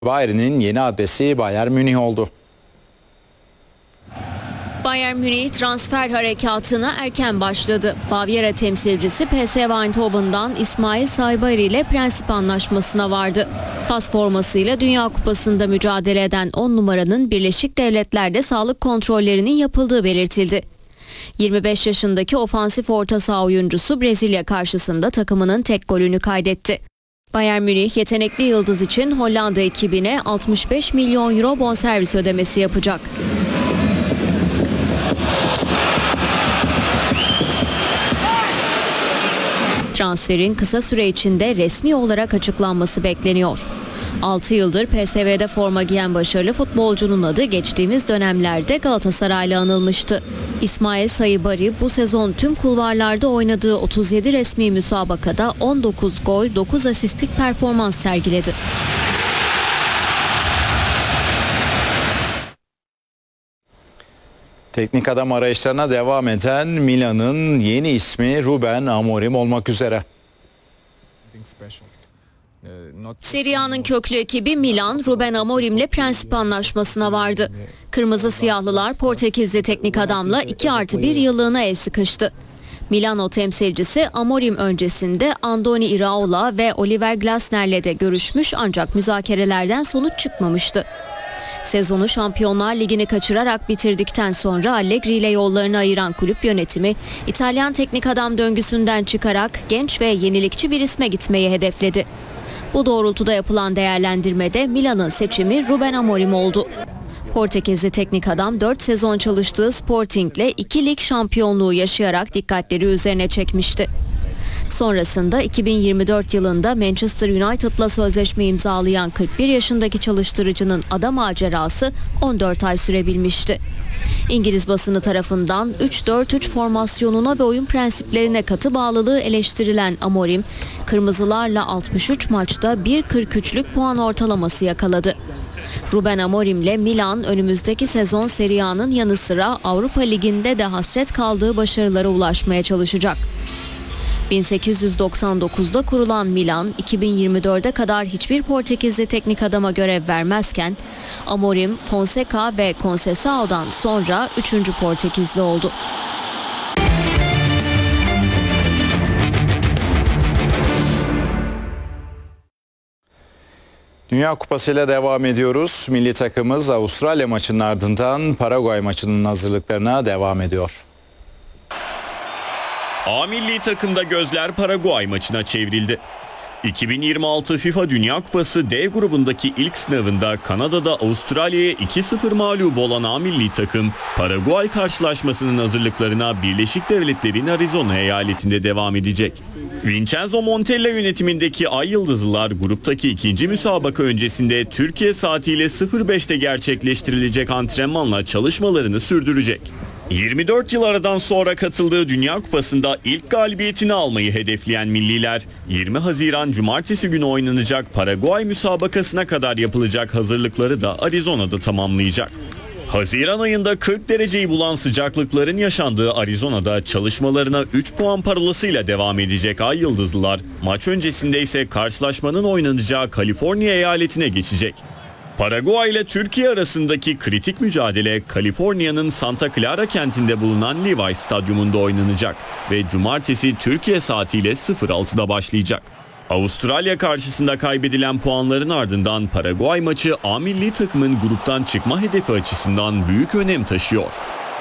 Bayern'in yeni adresi Bayern Münih oldu. Bayern Münih transfer harekatına erken başladı. Bavyera temsilcisi PSV Eindhoven'dan İsmail Saybari ile prensip anlaşmasına vardı. Fas formasıyla Dünya Kupası'nda mücadele eden 10 numaranın Birleşik Devletler'de sağlık kontrollerinin yapıldığı belirtildi. 25 yaşındaki ofansif orta saha oyuncusu Brezilya karşısında takımının tek golünü kaydetti. Bayern Münih yetenekli yıldız için Hollanda ekibine 65 milyon euro bonservis ödemesi yapacak. Transferin kısa süre içinde resmi olarak açıklanması bekleniyor. 6 yıldır PSV'de forma giyen başarılı futbolcunun adı geçtiğimiz dönemlerde Galatasaray'la anılmıştı. İsmail Saybari bu sezon tüm kulvarlarda oynadığı 37 resmi müsabakada 19 gol, 9 asistlik performans sergiledi. Teknik adam arayışlarına devam eden Milan'ın yeni ismi Ruben Amorim olmak üzere. Serie A'nın köklü ekibi Milan, Ruben Amorim'le prensip anlaşmasına vardı. Kırmızı Siyahlılar Portekizli teknik adamla 2+1 yıllığına el sıkıştı. Milano temsilcisi Amorim öncesinde Andoni Iraola ve Oliver Glasner'le de görüşmüş ancak müzakerelerden sonuç çıkmamıştı. Sezonu Şampiyonlar Ligi'ni kaçırarak bitirdikten sonra Allegri ile yollarını ayıran kulüp yönetimi İtalyan teknik adam döngüsünden çıkarak genç ve yenilikçi bir isme gitmeyi hedefledi. Bu doğrultuda yapılan değerlendirmede Milan'ın seçimi Ruben Amorim oldu. Portekizli teknik adam 4 sezon çalıştığı Sporting'le 2 lig şampiyonluğu yaşayarak dikkatleri üzerine çekmişti. Sonrasında 2024 yılında Manchester United'la sözleşme imzalayan 41 yaşındaki çalıştırıcının ada macerası 14 ay sürebilmişti. İngiliz basını tarafından 3-4-3 formasyonuna ve oyun prensiplerine katı bağlılığı eleştirilen Amorim, kırmızılarla 63 maçta 1.43'lük puan ortalaması yakaladı. Ruben Amorim'le Milan önümüzdeki sezon Serie A'nın yanı sıra Avrupa Ligi'nde de hasret kaldığı başarılara ulaşmaya çalışacak. 1899'da kurulan Milan, 2024'e kadar hiçbir Portekizli teknik adama görev vermezken, Amorim, Fonseca ve Conceição'dan sonra 3. Portekizli oldu. Dünya Kupası ile devam ediyoruz. Milli takımımız Avustralya maçının ardından Paraguay maçının hazırlıklarına devam ediyor. A milli takımda gözler Paraguay maçına çevrildi. 2026 FIFA Dünya Kupası D grubundaki ilk sınavında Kanada'da Avustralya'ya 2-0 mağlup olan A milli takım, Paraguay karşılaşmasının hazırlıklarına Birleşik Devletler'in Arizona eyaletinde devam edecek. Vincenzo Montella yönetimindeki Ay Yıldızlılar gruptaki ikinci müsabaka öncesinde Türkiye saatiyle 05'te gerçekleştirilecek antrenmanla çalışmalarını sürdürecek. 24 yıl aradan sonra katıldığı Dünya Kupası'nda ilk galibiyetini almayı hedefleyen milliler 20 Haziran Cumartesi günü oynanacak Paraguay müsabakasına kadar yapılacak hazırlıkları da Arizona'da tamamlayacak. Haziran ayında 40 dereceyi bulan sıcaklıkların yaşandığı Arizona'da çalışmalarına 3 puan parolasıyla devam edecek Ay Yıldızlılar, maç öncesinde ise karşılaşmanın oynanacağı Kaliforniya eyaletine geçecek. Paraguay ile Türkiye arasındaki kritik mücadele Kaliforniya'nın Santa Clara kentinde bulunan Levi's Stadyumunda oynanacak ve cumartesi Türkiye saatiyle 06'da başlayacak. Avustralya karşısında kaybedilen puanların ardından Paraguay maçı A milli takımın gruptan çıkma hedefi açısından büyük önem taşıyor.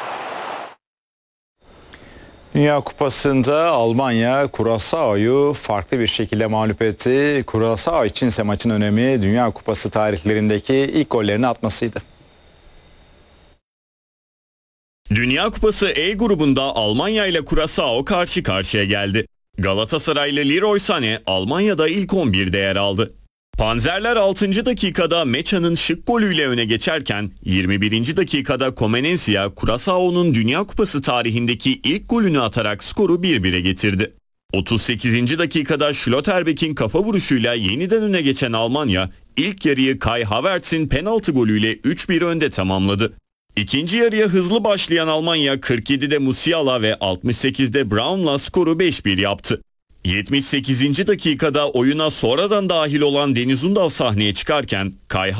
Dünya Kupası'nda Almanya Curaçao'yu farklı bir şekilde mağlup etti. Curaçao içinse maçın önemi Dünya Kupası tarihlerindeki ilk gollerini atmasıydı. Dünya Kupası E grubunda Almanya ile Curaçao karşı karşıya geldi. Galatasaraylı Leroy Sané Almanya'da ilk 11'de yer aldı. Panzerler 6. dakikada Mecha'nın şık golüyle öne geçerken 21. dakikada Comenencia Curaçao'nun Dünya Kupası tarihindeki ilk golünü atarak skoru 1-1'e getirdi. 38. dakikada Schlotterbeck'in kafa vuruşuyla yeniden öne geçen Almanya ilk yarıyı Kai Havertz'in penaltı golüyle 3-1 önde tamamladı. İkinci yarıya hızlı başlayan Almanya 47'de Musiala ve 68'de Brown'la skoru 5-1 yaptı. 78. dakikada oyuna sonradan dahil olan Deniz Undal sahneye çıkarken Kay